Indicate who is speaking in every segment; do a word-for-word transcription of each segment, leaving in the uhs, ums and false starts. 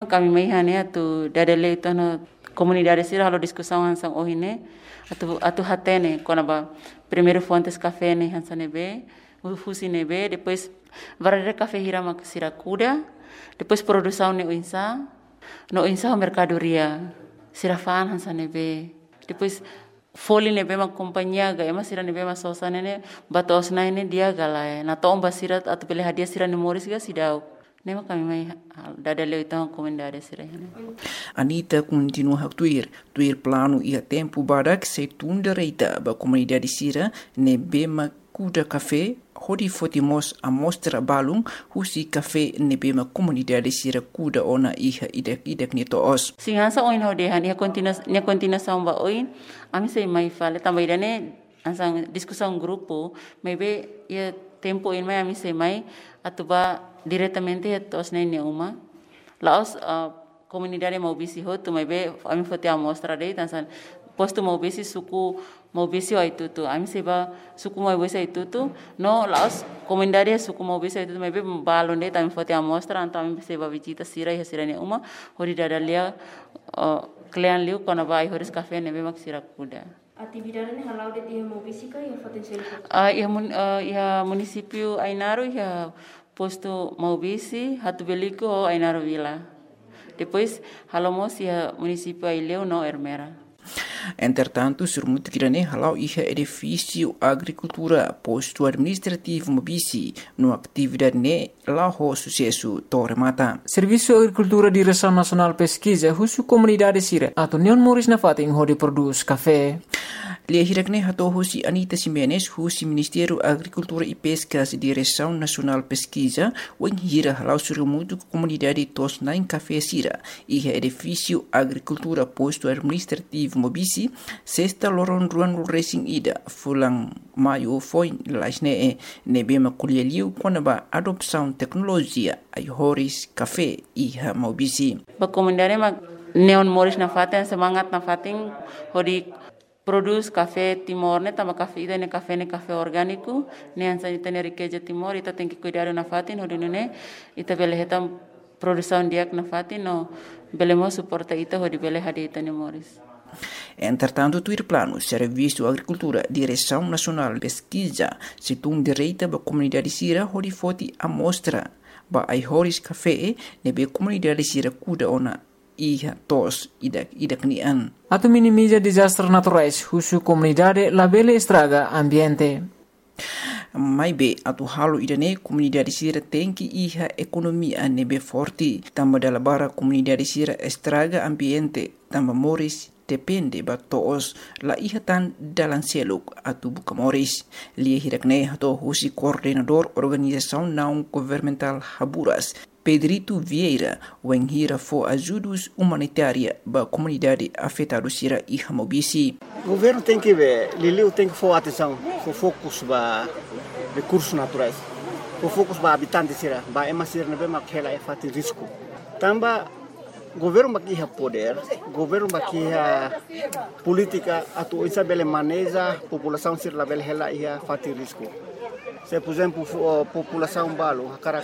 Speaker 1: kami mai hane atu dadale itu no comunidade sira halo discussão hansang ohine atu atu hatene konaba primeiro fontes café ne hansane be fusine be depois varare café hirama sira kuda depois produção ne insa no insa mercadoria sira fan hansane be depois Foli nebe ma companhia ga ema sira nebe ma sosa nene batos na ini dia galai na tomba sira atau pilih hadiah sira ni moris ga sidau nema kami mai dadale itang comunidade sira hene.
Speaker 2: Anita continua a tuir tuir plano ia tempo barak se tunda reita ba comunidade sira nebe ma kuda café hodi fotimos a mostra balung husi café nebe ma comunidade sira kuda ona iha idek idek ni toos.
Speaker 1: Singansa oin hodehan ia continua ia continua samba oin ami sei mai fale também dane ansang discussão grupo maybe ia tempo in mai ami sei mai atuba diretamente tos nene uma laos uh, comunidade mau bisi ho tu maybe ami fote a mostra dei tansan posto mau bisi suku mau bisi o itu tu ami sei ba suku mau bisi itu tu no laos comunidade suku mau bisi itu maybe balon dei tami fote a mostra anta ami sei ba visita sira ia sira ne uma hori dadalia uh, Kalian liu kona vai horis café nebe mak sira kuda.
Speaker 3: Atividade ne halau de dia mobisika ia potensial.
Speaker 1: Ah ia mun ia município Ainaro ia posto mobisi hatu beliko Ainaro Vila. Depois halomos ia município Aileu no Ermera.
Speaker 2: Entretanto, surmut grane halau iha edifício agricultura posto administrativo mobisi no atividade ne lao sucesso Torre Mata.
Speaker 4: Serviço Agricultura Direção Nacional Pesquisa husu comunidade sira atau neon moris na fating hodi produz café.
Speaker 2: Lia hirakne hato husi Anita Simenes husi Ministério Agricultura e Pescas Direção Nacional Pesquisa wen hira halau surmut comunidade tos nain café sira iha edifício agricultura posto administrativo mobisi sexta loron ruan racing ida fulang maio foi lasne e nebema kulieliu konaba adopção tecnologia ai horis café iha mobisi.
Speaker 1: Ba comunidade ma neon moris na faten semangat na fating hodi produz café Timor ne tama café ida ne café ne café orgânico ne ansa ita ne riqueza Timor ita tem que cuidar na fatin hodi ne ita bele hetam produção diak na fatin no belemo suporta ita hodi bele hadi ita ne moris.
Speaker 2: Entretanto, tuir plano Serviço Agricultura Direção Nacional Pesquisa situng direita ba comunidade sira hodi foti amostra ba ai horis café nebe comunidade sira kuda ona iha tos idak idak nian.
Speaker 4: Atau minimiza desastres naturais husu comunidade labele estraga ambiente.
Speaker 2: Mai be atu halu idane comunidade sira tem que iha economia nebe forte tamba dalabara comunidade sira estraga ambiente tamba moris depende ba toos la iha tan dalan seluk atu buka moris lia hirakne hato husi coordenador organização não governamental Haburas Pedrito Vieira wen hira fo ajudos humanitária ba comunidade afetada sira iha mobisi.
Speaker 5: O governo tem que ver, Liliu tem que for atenção, for focus ba recursos naturais, for focus ba habitantes sira, ba ema sira nebe makela e fati risco. Tamba governo bakia poder, governo bakia política atu isa bele maneja população sir la bele hela ia fati risco. Se por exemplo população balo hakara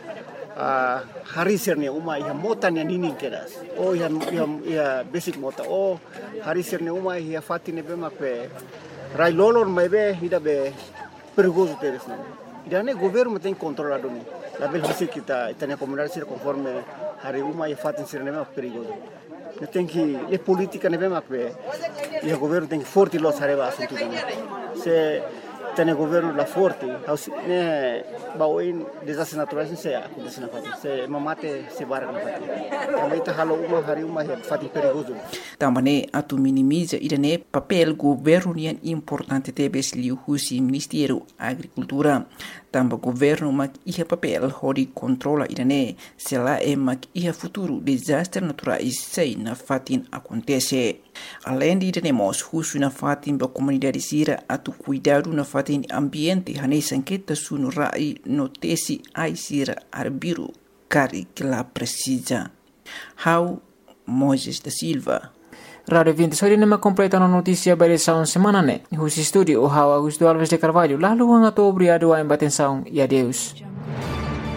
Speaker 5: a hari sirne uma ia mota ne nini keras. O ia ia basic mota o hari sirne uma ia fati ne bema pe rai lolor mebe ida be perigoso teres ne. Ida ne governo tem controlado ni. La bele hasi kita itania comunidade sir conforme hari uma ia fatin sir nema perigoso. Ne tem que e política nema pe e o governo tem que forte los areva assunto. Se tem governo la forte, ne baoin desastres naturais se acontece na fatin. Se mamate se barra na fatin. Também tá halo uma hari uma ia fatin perigoso.
Speaker 2: Também atu minimiza idane papel governo nian importante tebes liu husi Ministério Agricultura. Tamba governo mak iha papel hodi controla idane sela e mak iha futuro desastre naturais sei na fatin acontece. Além de idane husu na fatin ba comunidade sira atu cuidado na fatin ambiente hane sanqueta sunu rai notesi ai sira arbiru cari que la precisa. How Moises da Silva.
Speaker 4: Radio vinte sori nama completano notícia barisaun semana ne. Husi studio o Augusto Alves de Carvalho lalu ang ato obrigado a embatensaun e adeus.